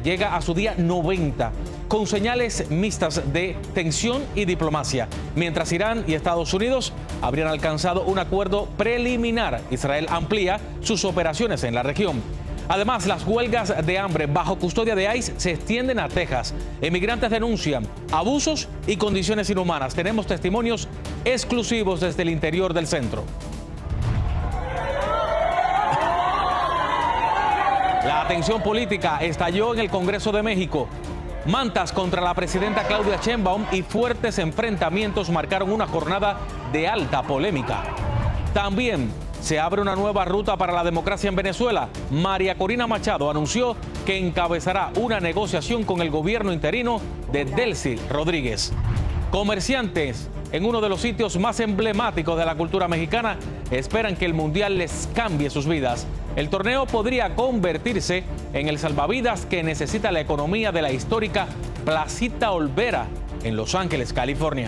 llega a su día 90, con señales mixtas de tensión y diplomacia. Mientras Irán y Estados Unidos habrían alcanzado un acuerdo preliminar, Israel amplía sus operaciones en la región. Además, las huelgas de hambre bajo custodia de ICE se extienden a Texas. Emigrantes denuncian abusos y condiciones inhumanas. Tenemos testimonios exclusivos desde el interior del centro. La tensión política estalló en el Congreso de México. Mantas contra la presidenta Claudia Sheinbaum y fuertes enfrentamientos marcaron una jornada de alta polémica. También se abre una nueva ruta para la democracia en Venezuela. María Corina Machado anunció que encabezará una negociación con el gobierno interino de Delcy Rodríguez. Comerciantes en uno de los sitios más emblemáticos de la cultura mexicana esperan que el Mundial les cambie sus vidas. El torneo podría convertirse en el salvavidas que necesita la economía de la histórica Placita Olvera en Los Ángeles, California.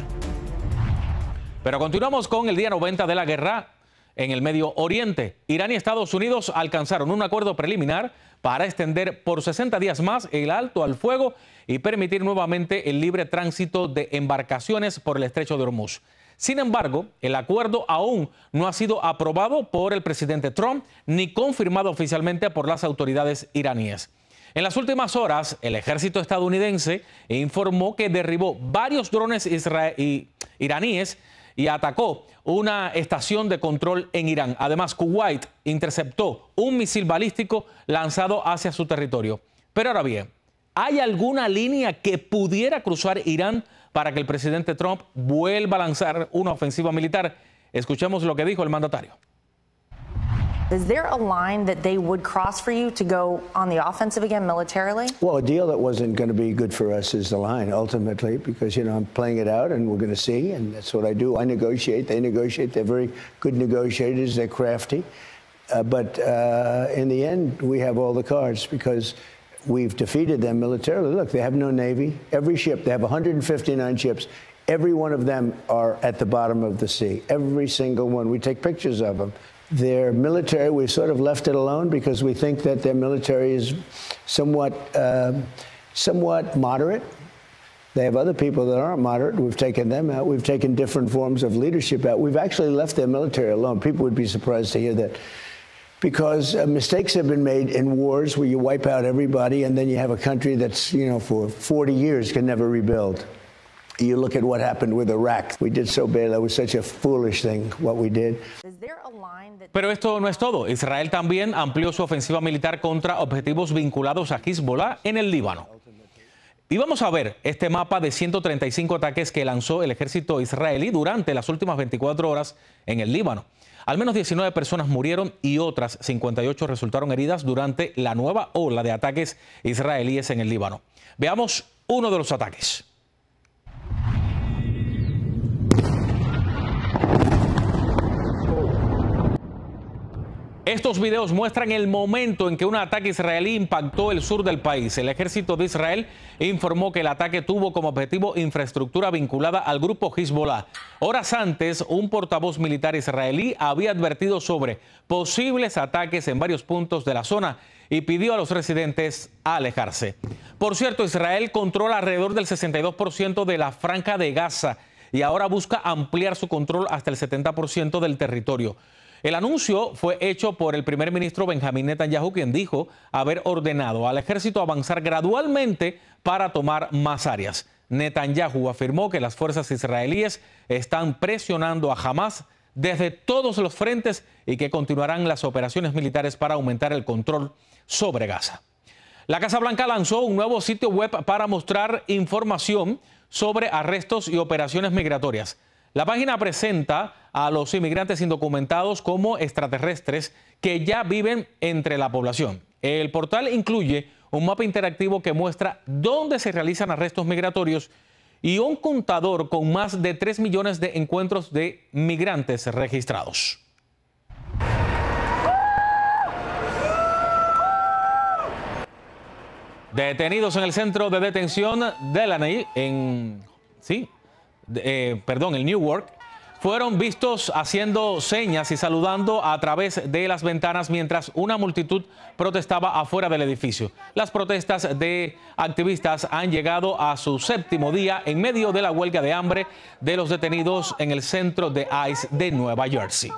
Pero continuamos con el día 90 de la guerra en el Medio Oriente. Irán y Estados Unidos alcanzaron un acuerdo preliminar para extender por 60 días más el alto al fuego y permitir nuevamente el libre tránsito de embarcaciones por el estrecho de Hormuz. Sin embargo, el acuerdo aún no ha sido aprobado por el presidente Trump ni confirmado oficialmente por las autoridades iraníes. En las últimas horas, el ejército estadounidense informó que derribó varios drones iraníes y atacó una estación de control en Irán. Además, Kuwait interceptó un misil balístico lanzado hacia su territorio. Pero ahora bien, ¿hay alguna línea que pudiera cruzar Irán para que el presidente Trump vuelva a lanzar una ofensiva militar? Escuchemos lo que dijo el mandatario. Is there a line that they would cross for you to go on the offensive again militarily? Well, a deal that wasn't going to be good for us is the line, ultimately, because, I'm playing it out and we're going to see, and that's what I do. I negotiate, they negotiate. They're very good negotiators. They're crafty. But in the end, we have all the cards because we've defeated them militarily. Look, they have no Navy. Every ship, they have 159 ships. Every one of them are at the bottom of the sea. Every single one. We take pictures of them. Their military, we've sort of left it alone because we think that their military is somewhat moderate. They have other people that aren't moderate. We've taken them out. We've taken different forms of leadership out. We've actually left their military alone. People would be surprised to hear that. Because mistakes have been made in wars where you wipe out everybody and then you have a country that's, for 40 years can never rebuild. You look at what happened with Iraq. We did so bad. That was such a foolish thing, what we did. Pero esto no es todo. Israel también amplió su ofensiva militar contra objetivos vinculados a Hezbollah en el Líbano. Y vamos a ver este mapa de 135 ataques que lanzó el ejército israelí durante las últimas 24 horas en el Líbano. Al menos 19 personas murieron y otras 58 resultaron heridas durante la nueva ola de ataques israelíes en el Líbano. Veamos uno de los ataques. Estos videos muestran el momento en que un ataque israelí impactó el sur del país. El ejército de Israel informó que el ataque tuvo como objetivo infraestructura vinculada al grupo Hezbollah. Horas antes, un portavoz militar israelí había advertido sobre posibles ataques en varios puntos de la zona y pidió a los residentes alejarse. Por cierto, Israel controla alrededor del 62% de la franja de Gaza y ahora busca ampliar su control hasta el 70% del territorio. El anuncio fue hecho por el primer ministro Benjamín Netanyahu, quien dijo haber ordenado al ejército avanzar gradualmente para tomar más áreas. Netanyahu afirmó que las fuerzas israelíes están presionando a Hamás desde todos los frentes y que continuarán las operaciones militares para aumentar el control sobre Gaza. La Casa Blanca lanzó un nuevo sitio web para mostrar información sobre arrestos y operaciones migratorias. La página presenta a los inmigrantes indocumentados como extraterrestres que ya viven entre la población. El portal incluye un mapa interactivo que muestra dónde se realizan arrestos migratorios y un contador con más de 3 millones de encuentros de migrantes registrados. Detenidos en el centro de detención Delaney en el Newark, fueron vistos haciendo señas y saludando a través de las ventanas mientras una multitud protestaba afuera del edificio. Las protestas de activistas han llegado a su 7º día en medio de la huelga de hambre de los detenidos en el centro de ICE de Nueva Jersey.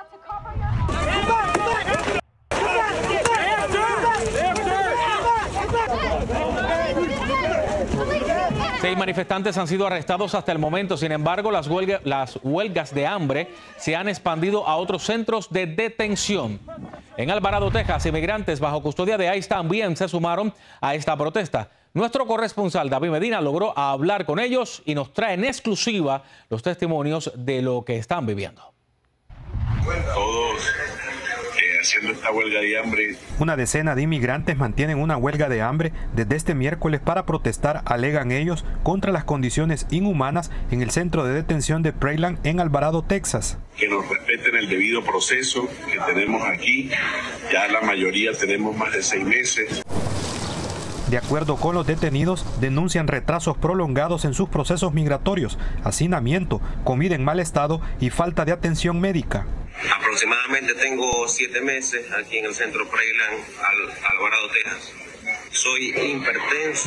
6 manifestantes han sido arrestados hasta el momento. Sin embargo, las huelgas de hambre se han expandido a otros centros de detención. En Alvarado, Texas, inmigrantes bajo custodia de ICE también se sumaron a esta protesta. Nuestro corresponsal David Medina logró hablar con ellos y nos trae en exclusiva los testimonios de lo que están viviendo. Todos haciendo esta huelga de hambre. Una decena de inmigrantes mantienen una huelga de hambre desde este miércoles para protestar, alegan ellos, contra las condiciones inhumanas en el centro de detención de Prairie en Alvarado, Texas. Que nos respeten el debido proceso que tenemos aquí. Ya la mayoría tenemos más de 6 meses. De acuerdo con los detenidos, denuncian retrasos prolongados en sus procesos migratorios, hacinamiento, comida en mal estado y falta de atención médica. Aproximadamente tengo 7 meses aquí en el centro Prairie, Alvarado, Texas. Soy hipertenso,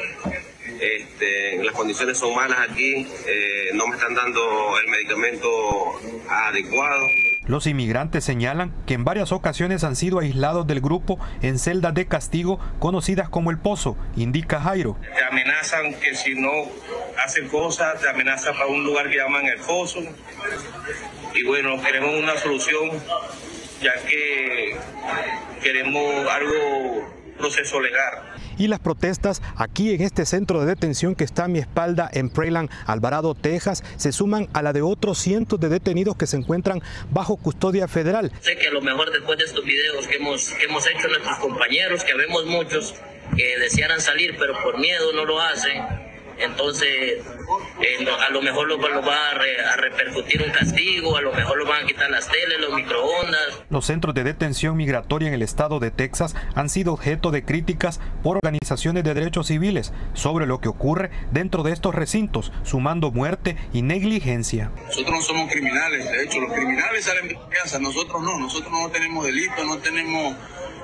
las condiciones son malas aquí, no me están dando el medicamento adecuado. Los inmigrantes señalan que en varias ocasiones han sido aislados del grupo en celdas de castigo conocidas como El Pozo, indica Jairo. Te amenazan que si no hacen cosas, te amenazan para un lugar que llaman El Pozo. Y bueno, queremos una solución, ya que queremos proceso legal. Y las protestas aquí en este centro de detención que está a mi espalda en Prairie, Alvarado, Texas, se suman a la de otros cientos de detenidos que se encuentran bajo custodia federal. Sé que a lo mejor después de estos videos que hemos hecho nuestros compañeros, que vemos muchos que desearan salir pero por miedo no lo hacen, entonces a lo mejor lo va a repercutir un castigo, a lo mejor lo van a quitar las teles, los microondas. Los centros de detención migratoria en el estado de Texas han sido objeto de críticas por organizaciones de derechos civiles sobre lo que ocurre dentro de estos recintos, sumando muerte y negligencia. Nosotros no somos criminales, de hecho los criminales salen de casa, nosotros no tenemos delitos, no tenemos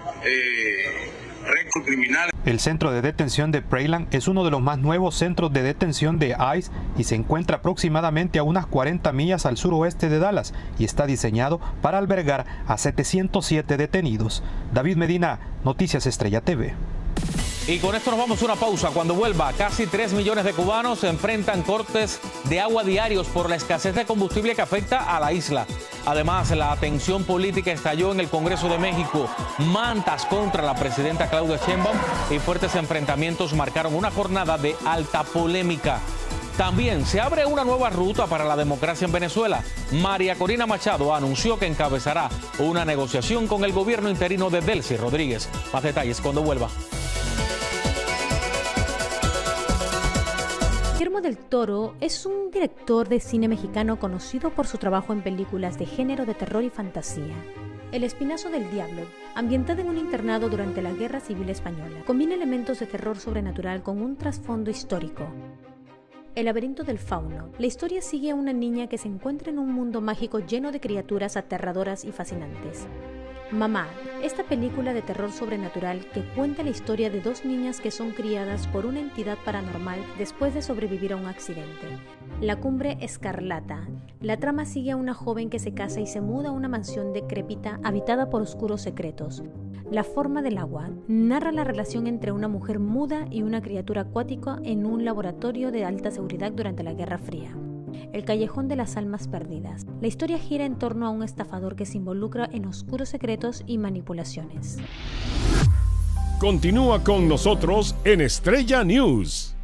récord criminal. El centro de detención de Prairie es uno de los más nuevos centros de detención de ICE y se encuentra aproximadamente a unas 40 millas al suroeste de Dallas y está diseñado para albergar a 707 detenidos. David Medina, Noticias Estrella TV. Y con esto nos vamos a una pausa. Cuando vuelva, casi 3 millones de cubanos se enfrentan cortes de agua diarios por la escasez de combustible que afecta a la isla. Además, la tensión política estalló en el Congreso de México. Mantas contra la presidenta Claudia Sheinbaum y fuertes enfrentamientos marcaron una jornada de alta polémica. También se abre una nueva ruta para la democracia en Venezuela. María Corina Machado anunció que encabezará una negociación con el gobierno interino de Delcy Rodríguez. Más detalles cuando vuelva. Guillermo del Toro es un director de cine mexicano conocido por su trabajo en películas de género de terror y fantasía. El Espinazo del Diablo, ambientada en un internado durante la Guerra Civil Española, combina elementos de terror sobrenatural con un trasfondo histórico. El laberinto del fauno. La historia sigue a una niña que se encuentra en un mundo mágico lleno de criaturas aterradoras y fascinantes. Mamá, esta película de terror sobrenatural que cuenta la historia de 2 niñas que son criadas por una entidad paranormal después de sobrevivir a un accidente. La Cumbre Escarlata. La trama sigue a una joven que se casa y se muda a una mansión decrépita habitada por oscuros secretos. La Forma del Agua. Narra la relación entre una mujer muda y una criatura acuática en un laboratorio de alta seguridad durante la Guerra Fría. El Callejón de las Almas Perdidas. La historia gira en torno a un estafador que se involucra en oscuros secretos y manipulaciones. Continúa con nosotros en Estrella News.